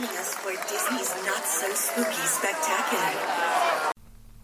joining us for Disney's Not So Spooky Spectacular.